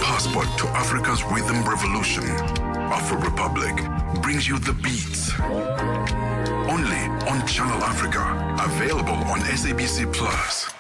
passport to Africa's rhythm revolution. Afro Republic brings you the beats. Only on Channel Africa. Available on SABC Plus.